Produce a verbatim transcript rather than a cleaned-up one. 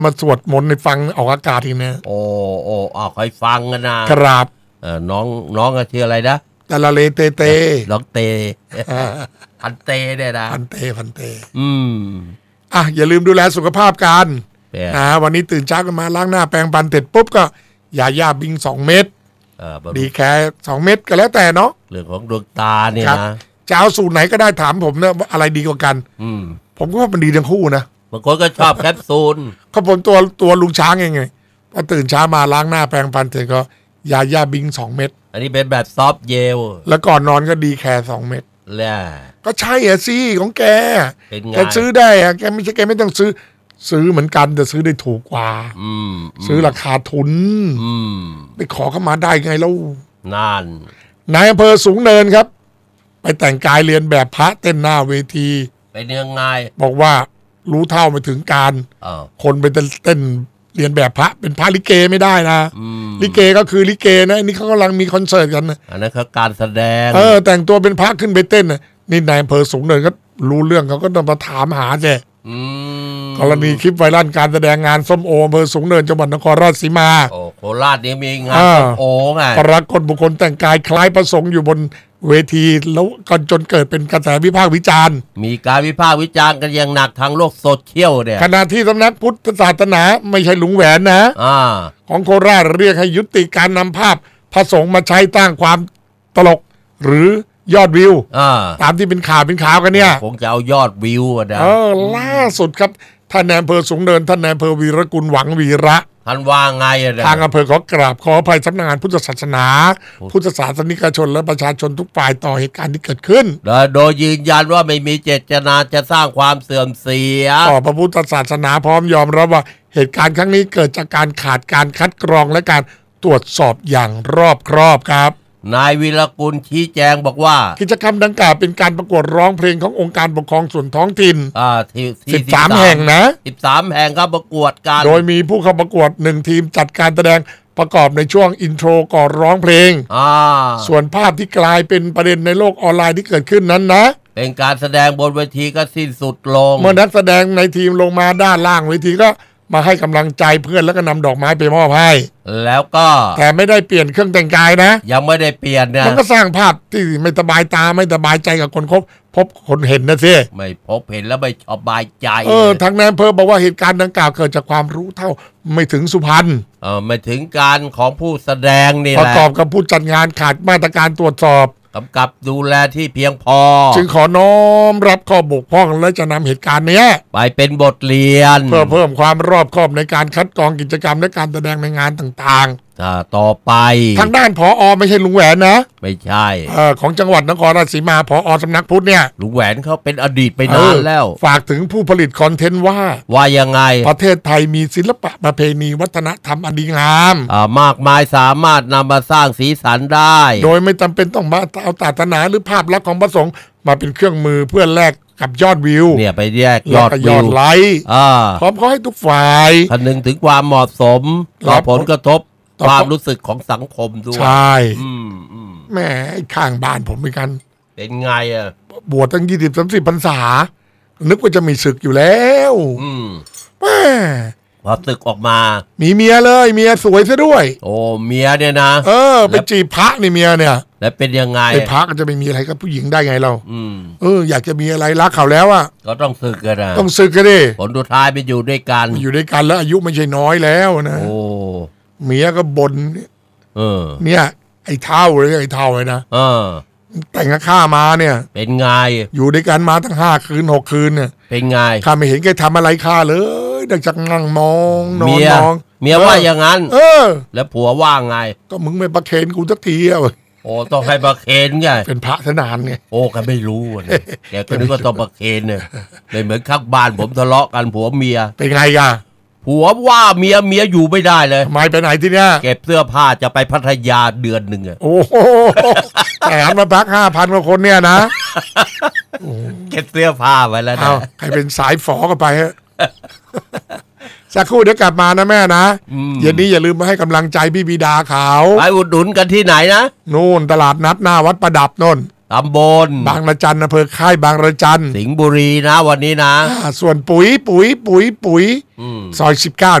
มาสวดมนต์ในฟังออกอากาศทีนี้โอ้โอ้ออกให้ฟังกันนะครับเออน้องน้องชื่ออะไรนะตะละเลเตเตน้องเตพันเตเนี่ยนะพันเตพันเตอืมอ่ะอย่าลืมดูแลสุขภาพกันนะวันนี้ตื่นเช้ากันมาล้างหน้าแปรงฟันเสร็จปุ๊บก็ยาย่าบิงสองเม็ดดีแค่สองเม็ดก็แล้วแต่เนาะเรื่องของดวงตาเนี่ยนะจะเอาสูตรไหนก็ได้ถามผมนะว่าอะไรดีกว่ากันอืมผมก็ว่ามันดีทั้งคู่นะบางคนก็ชอบแคปซูลเขาผมตัวตัวลุงช้างเองไงพอตื่นเช้ามาล้างหน้าแปรงฟันเสร็จก็ยาย่าบิงสองเม็ดอันนี้เป็นแบบซอฟเยลแล้วก่อนนอนก็ดีแค่สองเม็ดแล้วก็ใช่อะสิของแกแกซื้อได้อะแกไม่ใช่แกไม่ต้องซื้อซื้อเหมือนกันแต่ซื้อได้ถูกกว่าซื้อราคาทุนไปขอเข้ามาได้ไงแล้วนั่นนายอำเภอสูงเนินครับไปแต่งกายเรียนแบบพระเต้นหน้าเวทีเป็นยังไงบอกว่ารู้เท่าไปถึงการคนไปเต้นเรียนแบบพระเป็นพระลิเกไม่ได้นะลิเกก็คือลิเกนะนี่เขากำลังมีคอนเสิร์ตกันนะอันนั้นคือการแสดงเออแต่งตัวเป็นพระขึ้นไปเต้นนะนี่นายอำเภอสูงเนินก็รู้เรื่องเขาก็ต้องมาถามหาแกกรณีคลิปไวรัลการแสดงงานส้มโออำเภอสูงเนินจังหวัดนครราชสีมาโอ้โคราชนี่มีงานส้มโอไงปรากฏบุคคลแต่งกายคล้ายพระสงฆ์อยู่บนเวทีแล้วก็จนเกิดเป็นกระแสวิพากษ์วิจารณ์มีการวิพากษ์วิจารณ์กันอย่างหนักทางโลกโซเชียลเนี่ยขณะที่สำนักพุทธศาสนาไม่ใช่ลุงแหวนนะของโคราชเรียกให้ยุติการนำภาพพระสงฆ์มาใช้ตั้งความตลกหรือยอดวิวตามที่เป็นข่าวเป็นข่าวกันเนี่ยคงจะเอายอดวิวนะเออล่าสุดครับท่านนายอำเภอสูงเนินท่านนายอำเภอวีรกุลหวังวีระท่านว่าไงทางอำเภอขอกราบขออภัยสำนักงานพุทธศาสนาพุทธศาสนิกชนและประชาชนทุกฝ่ายต่อเหตุการณ์ที่เกิดขึ้นโดยยืนยันว่าไม่มีเจตนาจะสร้างความเสื่อมเสียต่อพระพุทธศาสนาพร้อมยอมรับว่าเหตุการณ์ครั้งนี้เกิดจากการขาดการคัดกรองและการตรวจสอบอย่างรอบคอบครับนายวีรกุลชี้แจงบอกว่ากิจกรรมดังกล่าวเป็นการประกวดร้องเพลงขององค์การปกครองส่วนท้องถิ่นอ่าที่สิบสามแห่งนะสิบสามแห่งครับประกวดกันโดยมีผู้เข้าประกวดหนึ่งทีมจัดการแสดงประกอบในช่วงอินโทรก่อนร้องเพลงอ่าส่วนภาพที่กลายเป็นประเด็นในโลกออนไลน์ที่เกิดขึ้นนั้นนะเป็นการแสดงบนเวทีก็สิ้นสุดลงเมื่อนักแสดงในทีมลงมาด้านล่างเวทีก็มาให้กำลังใจเพื่อนแล้วก็นำดอกไม้ไปมอบให้แล้วก็แต่ไม่ได้เปลี่ยนเครื่องแต่งกายนะยังไม่ได้เปลี่ยนนะมันก็สร้างภาพที่ไม่สบายตาไม่สบายใจกับคนคบพบคนเห็นนะสิไม่พบเห็นแล้วไม่สบายใจเออทางนายอำเภอบอกว่าเหตุการณ์ดังกล่าวเกิดจากความรู้เท่าไม่ถึงสุพรรณเออไม่ถึงการของผู้แสดงนี่แหละประกอบกับผู้จัดงานขาดมาตรการตรวจสอบกำกับดูแลที่เพียงพอจึงขอน้อมรับข้อบกพร่องและจะนำเหตุการณ์นี้ไปเป็นบทเรียนเพื่อเพิ่มความรอบคอบในการคัดกรองกิจกรรมและการแสดงในงานต่างๆต่อไปทางด้านผอ.ไม่ใช่ลุงแหวนนะไม่ใช่เออของจังหวัดนครราชสีมาผอ.สำนักพุทธเนี่ยลุงแหวนเขาเป็นอดีตไปนานแล้วฝากถึงผู้ผลิตคอนเทนต์ว่าว่ายังไงประเทศไทยมีศิลปะประเพณีวัฒนธรรมอันดีงามอ่ามากมายสามารถนำมาสร้างสีสันได้โดยไม่จำเป็นต้องมาเอาศาสนาหรือภาพลักษณ์ของพระสงฆ์มาเป็นเครื่องมือเพื่อแลกกับยอดวิวเนี่ยไปแยกยอดวิวไลค์พร้อมขอให้ทุกฝ่ายคำนึงถึงความเหมาะสมต่อผลกระทบความรู้สึกของสังคมด้วยใช่แม่ข้างบ้านผมเหมือนกันเป็นไงอ่ะบวชตั้งยี่สิบสามสิบพรรษานึกว่าจะมีศึกอยู่แล้วแม่พอศึกออกมามีเมียเลยเมียสวยซะด้วยโอ้เมียเนี่ยนะเออไปจีบพระนี่เมียเนี่ยแล้วเป็นยังไงไอ้พระก็จะไม่มีอะไรกับผู้หญิงได้ไงเราเอออยากจะมีอะไรรักเขาแล้วอ่ะก็ต้องศึกกันนะต้องศึกกันดิผลสุดท้ายไปอยู่ด้วยกันอยู่ด้วยกันแล้วอายุไม่ใช่น้อยแล้วนะโอ้เมียก็บ่นเออเนี่ยไอ้เท่าเลยไอ้เท่าเลยนะเออแต่งกับข้ามาเนี่ยเป็นไงอยู่ด้วยกันมาตั้งห้าคืนหกคืนเนี่ยเป็นไงข้าไม่เห็นแกทำอะไรข้าเลยดังจากนั่งมองนอนมองเมียว่าอย่างนั้นเออแล้วผัวว่าไงก็มึงไม่ประเคนกูสักทีอ่ะโอ้ต้องให้ประเคนไงเป็นพระทนานไงโอ้แกไม่รู้เนี่ยแกก็นึกว่าต้องประเคนเนี่ยเลยเหมือนข้างบ้านผมทะเลาะกันผัวเมียเป็นไงกันผัวว่าเมียเมียอยู่ไม่ได้เลยทำไมไปไหนที่เนี้ยเก็บเสื้อผ้าจะไปพัทยาเดือนหนึ่งอ่ะโอ้โหแต่หันมาพักห้าพันกว่าคนเนี่ยนะเก็บเสื้อผ้าไว้แล้วนะใครเป็นสายฝอก็ไปฮะสักครู่เดี๋ยวกลับมานะแม่นะเย็นนี้อย่าลืมมาให้กำลังใจพี่บิดาเขาไปอุดหนุนกันที่ไหนนะนู่นตลาดนัดหน้าวัดประดับนนตำบลบางระจันอำเภอค่ายบางระจันสิงห์บุรีนะวันนี้นะส่วนปุ๋ยปุ๋ยปุ๋ยปุ๋ยซอยสิบเก้า